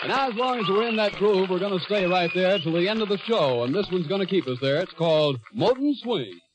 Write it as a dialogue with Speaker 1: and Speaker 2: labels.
Speaker 1: And now, as long as we're in that groove, we're going to stay right there till the end of the show, and this one's going to keep us there. It's called Moton Swing.